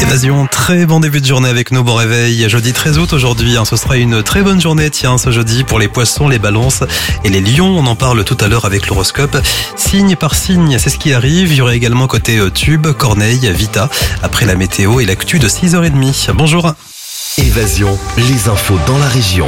Évasion, très bon début de journée avec nous, bon réveil. Jeudi 13 août aujourd'hui, ce sera une très bonne journée, ce jeudi pour les poissons, les balances et les lions. On en parle tout à l'heure avec l'horoscope. Signe par signe, c'est ce qui arrive. Il y aura également côté Tube, Corneille, Vita, après la météo et l'actu de 6h30. Bonjour. Évasion, les infos dans la région.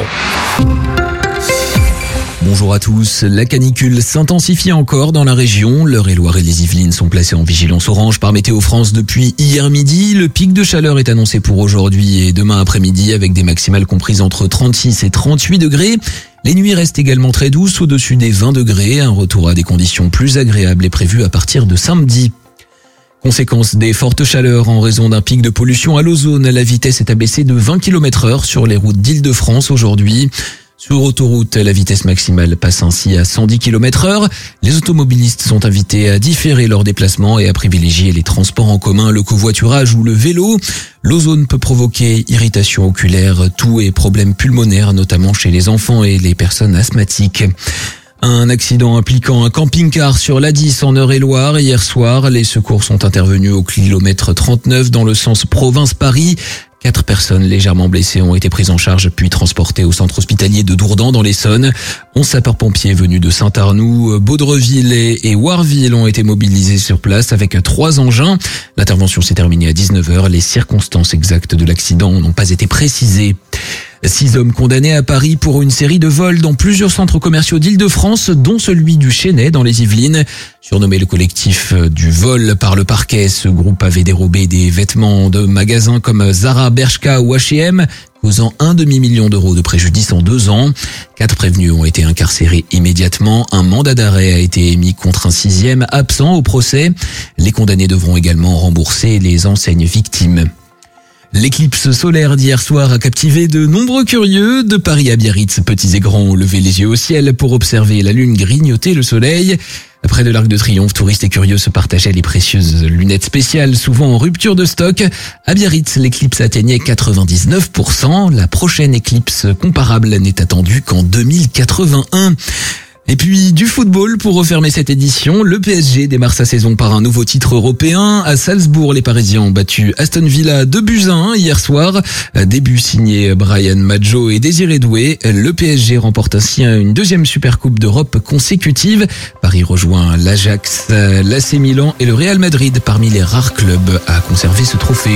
Bonjour à tous. La canicule s'intensifie encore dans la région. l'Eure-et-Loir et les Yvelines sont placés en vigilance orange par Météo France depuis hier midi. Le pic de chaleur est annoncé pour aujourd'hui et demain après-midi avec des maximales comprises entre 36 et 38 degrés. Les nuits restent également très douces au-dessus des 20 degrés. Un retour à des conditions plus agréables est prévu à partir de samedi. Conséquence des fortes chaleurs en raison d'un pic de pollution à l'ozone, la vitesse est abaissée de 20 km/h sur les routes d'Île-de-France aujourd'hui. Sur autoroute, la vitesse maximale passe ainsi à 110 km/h. Les automobilistes sont invités à différer leurs déplacements et à privilégier les transports en commun, le covoiturage ou le vélo. L'ozone peut provoquer irritation oculaire, toux et problèmes pulmonaires, notamment chez les enfants et les personnes asthmatiques. Un accident impliquant un camping-car sur l'A10 en Eure-et-Loir hier soir. Les secours sont intervenus au kilomètre 39 dans le sens province-Paris. 4 personnes légèrement blessées ont été prises en charge puis transportées au centre hospitalier de Dourdan dans l'Essonne. 11 sapeurs-pompiers venus de Saint-Arnoux, Baudreville et Warville ont été mobilisés sur place avec 3 engins. L'intervention s'est terminée à 19h. Les circonstances exactes de l'accident n'ont pas été précisées. 6 hommes condamnés à Paris pour une série de vols dans plusieurs centres commerciaux d'Île-de-France, dont celui du Chesnay dans les Yvelines. Surnommé le collectif du vol par le parquet, ce groupe avait dérobé des vêtements de magasins comme Zara, Bershka ou H&M, causant un demi-million d'euros de préjudice en 2 ans. 4 prévenus ont été incarcérés immédiatement. Un mandat d'arrêt a été émis contre un 6e absent au procès. Les condamnés devront également rembourser les enseignes victimes. L'éclipse solaire d'hier soir a captivé de nombreux curieux. De Paris à Biarritz, petits et grands ont levé les yeux au ciel pour observer la lune grignoter le soleil. Près de l'Arc de Triomphe, touristes et curieux se partageaient les précieuses lunettes spéciales, souvent en rupture de stock. À Biarritz, l'éclipse atteignait 99%. La prochaine éclipse comparable n'est attendue qu'en 2081. Et puis du football pour refermer cette édition, le PSG démarre sa saison par un nouveau titre européen. À Salzbourg, les Parisiens ont battu Aston Villa 2-1 hier soir. Début signé Brian Maggio et Désiré Doué. Le PSG remporte ainsi une 2e Supercoupe d'Europe consécutive. Paris rejoint l'Ajax, l'AC Milan et le Real Madrid parmi les rares clubs à conserver ce trophée.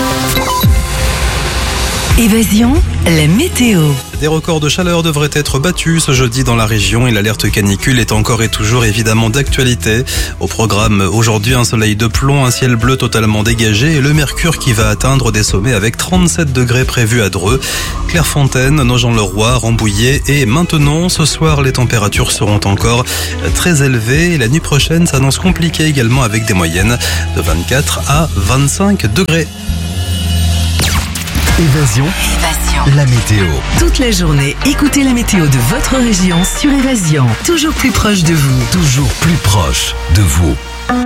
Évasion, la météo. Des records de chaleur devraient être battus ce jeudi dans la région et l'alerte canicule est encore et toujours évidemment d'actualité. Au programme aujourd'hui, un soleil de plomb, un ciel bleu totalement dégagé et le mercure qui va atteindre des sommets avec 37 degrés prévus à Dreux, Clairefontaine, Nogent-le-Roi, Rambouillet et maintenant ce soir les températures seront encore très élevées et la nuit prochaine s'annonce compliquée également avec des moyennes de 24 à 25 degrés. Évasion, la météo. Toute la journée, écoutez la météo de votre région sur Évasion. Toujours plus proche de vous. Toujours plus proche de vous.